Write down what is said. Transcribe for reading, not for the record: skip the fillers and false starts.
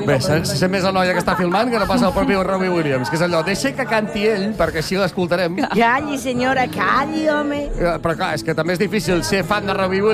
Bé, se sent més la noia que està filmant que no passa el propi Robbie Williams, que és allò, deixa que canti ell, perquè així l'escoltarem. Calli, senyora, calli, home. Però clar, és que també és difícil ser fan de Robbie Williams